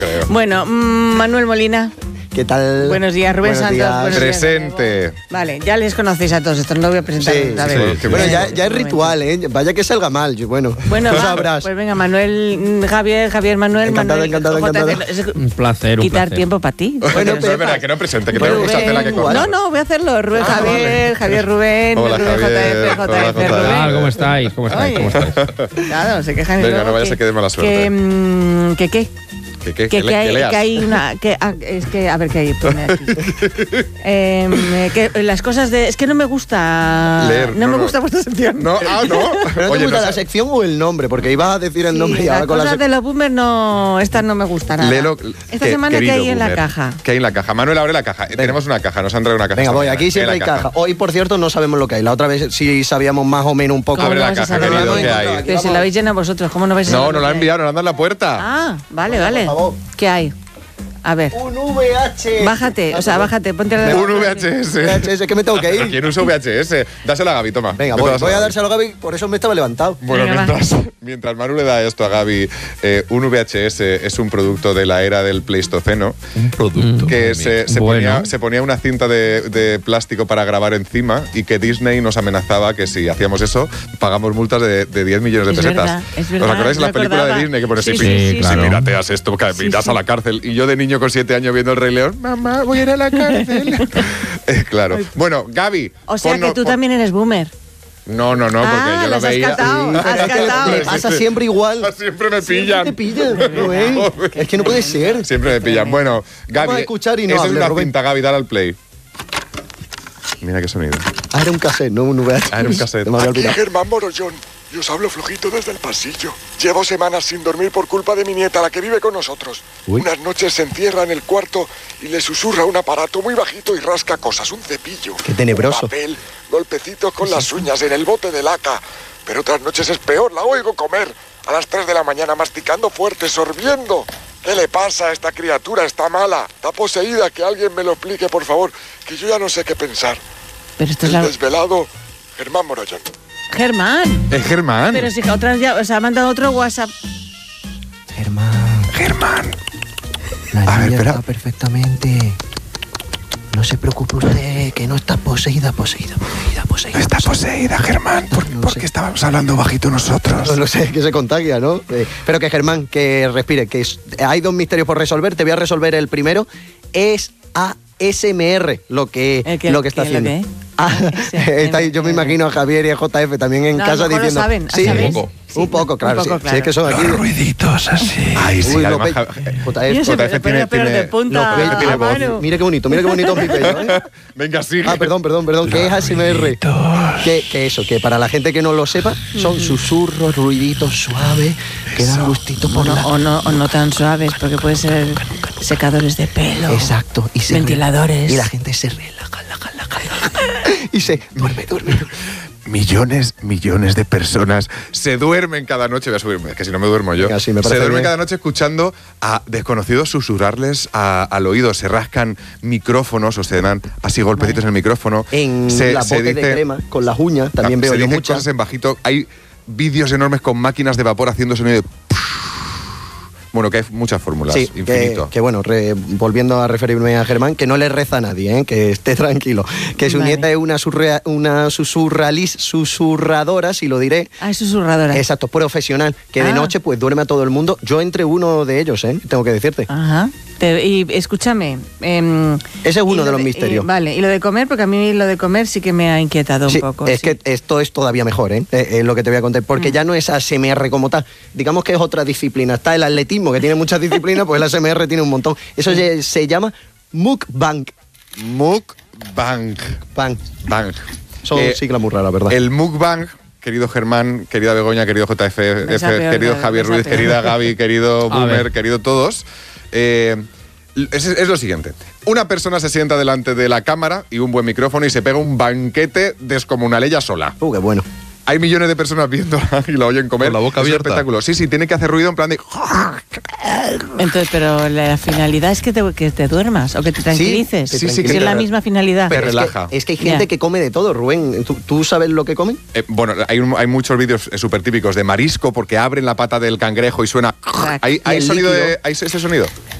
creo. Bueno, Manuel Molina. ¿Qué tal? Buenos días, Rubén Santos. Buenos Presente. días, vale, ya les conocéis a todos estos, no voy a presentar. Sí, a ver. sí. Bueno, ya es ritual, ¿eh? Vaya que salga mal. Bueno, Bueno, lo va, sabrás. pues venga, Manuel, Javier, Manuel. Encantado. Es Un placer. quitar tiempo para ti. Bueno, Pepa. es verdad que no presente, que Bueno, tenemos mucha tela que cortar. No, voy a hacerlo. Rubén vale. Javier Rubén, Hola, Rubén Javier. JF, Hola, Rubén. ¿Cómo estáis? ¿Cómo estáis? Oye. ¿Cómo estáis? Claro, se quejan y Venga, luego no vayas a que dé mala suerte. ¿Qué? Que hay una... es que, a ver qué hay. Pone aquí. Que las cosas de... Es que no me gusta... Leer, No me gusta vuestra sección. No, no. ¿Pero no te gusta la sección o el nombre? Porque ibas a decir el nombre y las ahora con la cosas de sección. los boomers no... Estas no me gustan nada. Léelo, Esta semana, ¿qué hay en la boomer. caja? ¿Qué hay en la caja? Manuel, abre la caja. Tenemos una caja, nos han traído una caja. Venga, esta voy, mañana. aquí siempre hay la caja. Hoy, por cierto, no sabemos lo que hay. La otra vez sí sabíamos más o menos un poco. Abre la ¿Cómo vas a caja, saber? querido, Vamos, ¿qué hay? Que se la habéis llenado vosotros. ¿Cómo no vais a No, saber nos lo la que han hay? enviado, nos la han dado en la puerta. Ah, vale. Por favor. ¿Qué hay? A ver. Un VHS. Bájate, ponte la... Un VHS. VHS, que me tengo que ir. ¿Quién usa VHS? Dásela a Gaby, toma. Venga, Vete voy a Gaby. dárselo a Gaby, por eso me estaba levantado. Bueno, Venga, mientras Manu le da esto a Gaby, un VHS es un producto de la era del Pleistoceno. Un producto. Que se Bueno. ponía una cinta de plástico para grabar encima y que Disney nos amenazaba que si hacíamos eso, pagamos multas de 10 millones de Es pesetas. verdad, es verdad, ¿Os acordáis de la película recordaba. de Disney que pone Sí, si, sí, si claro. pirateas esto, que irás a la cárcel? Y yo de niño con 7 años viendo El Rey León, mamá, voy a ir a la cárcel. Claro. Bueno, Gaby. O sea que tú también eres boomer. No, porque yo lo las has veía. catado, Sí, has pero es que catado. le pasa siempre igual. Siempre me Siempre pillan. te pillan, Rubén. Es que no puede ser. Siempre me pillan. Bueno, Gaby. Vamos a escuchar y no esa es hable, una Rubén. cinta, Gaby, dale al play. Mira qué sonido. Ah, era un cassette, no un VHS. Ah, era un cassette. Me había Aquí olvidado. Germán Morollón. Y os hablo flojito desde el pasillo. Llevo semanas sin dormir por culpa de mi nieta, la que vive con nosotros. Uy. Unas noches se encierra en el cuarto y le susurra un aparato muy bajito y rasca cosas, un cepillo. Qué tenebroso. Un papel, golpecitos con las uñas en el bote de laca. Pero otras noches es peor, la oigo comer. A las 3 de la mañana masticando fuerte, sorbiendo. ¿Qué le pasa a esta criatura? Está mala, está poseída. Que alguien me lo explique, por favor, que yo ya no sé qué pensar. Pero esto es El la... desvelado Germán Morollón. Germán. Es Germán. Pero si otras ya... O sea, ha mandado otro WhatsApp. Germán. La A ver, niña espera. está perfectamente. No se preocupe usted, que no está poseída. Está poseída, Germán. No sé. estábamos hablando bajito nosotros? No sé, que se contagia, ¿no? Pero que Germán, que respire, que hay dos misterios por resolver. Te voy a resolver el primero. Es ASMR lo que está haciendo. ¿Qué? Está ahí, yo me imagino a Javier y a JF también en No, a casa lo mejor lo diciendo. saben, sí, ¿sabes? un poco, claro. un poco, Sí. claro. Sí, es que son aquí. ruiditos así. Ay, sí, Uy, además, JF. Yo sé, JF pero tiene- de punta Los pechos, a mano. mira qué bonito mi pelo, ¿eh? Venga, sigue. Ah, perdón, que es ASMR. Que eso, que para la gente que no lo sepa, son susurros, ruiditos suaves, que dan gustito por la... O no tan suaves, porque puede ser secadores de pelo. Exacto. Y se Ventiladores. Y la gente se relaja. Y se duerme. Millones de personas se duermen cada noche. Voy a subirme, que si no me duermo yo. Venga, sí, me se parece duermen bien. cada noche escuchando a desconocidos susurrarles al oído. Se rascan micrófonos o se dan así golpecitos en el micrófono. En se, la se bote de dice- crema, con las uñas, también veo se yo dicen muchas. cosas en bajito. Hay vídeos enormes con máquinas de vapor haciendo sonido de... Bueno, que hay muchas fórmulas, Sí, infinito. que bueno, volviendo a referirme a Germán, que no le reza a nadie, ¿eh? Que esté tranquilo. Que su Vale. nieta es una susurradora, si lo diré. Ah, es susurradora. Exacto, profesional, que de Ah. noche pues duerme a todo el mundo. Yo entre uno de ellos, tengo que decirte. Ajá. Y escúchame. Ese es y uno lo de los misterios. Vale, y lo de comer, porque a mí lo de comer sí que me ha inquietado Sí, un poco. es sí. que esto es todavía mejor, lo que te voy a contar, porque ya no es ASMR como tal, digamos que es otra disciplina. Está el atletismo, que tiene muchas disciplinas, pues el ASMR tiene un montón. Eso se llama mukbang. Mukbang. Bang. Bang. Son siglas muy raras, ¿verdad? El mukbang, querido Germán, querida Begoña, querido JF, Esa peor, querido esa Javier Ruiz, peor. querida Gaby, querido A Boomer, ver. querido todos. Es lo siguiente. Una persona se sienta delante de la cámara y un buen micrófono y se pega un banquete descomunal ella sola. Qué bueno. Hay millones de personas viéndola y la oyen comer. Con la boca Es un abierta. espectáculo. Sí, tiene que hacer ruido en plan de... Entonces, pero la finalidad es que te duermas o que te tranquilices. Sí, que es la misma finalidad. Te relaja. Es que hay gente que come de todo, Rubén. ¿Tú sabes lo que comen? Bueno, hay muchos vídeos súper típicos de marisco porque abren la pata del cangrejo y suena. ¿Hay sonido líquido. ¿Hay ese sonido?